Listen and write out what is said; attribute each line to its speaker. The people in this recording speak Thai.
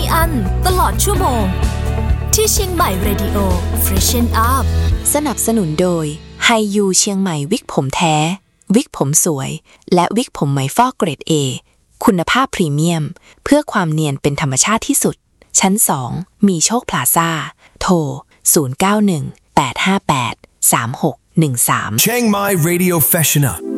Speaker 1: อั้นตลอดชั่วโมงที่เชียงใหม่เรดิโอ Freshen Up
Speaker 2: สนับสนุนโดยไฮยูเชียงใหม่วิกผมแท้วิกผมสวยและวิกผมไหมฟอกเกรด A คุณภาพพรีเมียมเพื่อความเนียนเป็นธรรมชาติที่สุดชั้น2มีโชคพลาซ่าโทร0918583613
Speaker 3: Chiang Mai Radio Freshen Up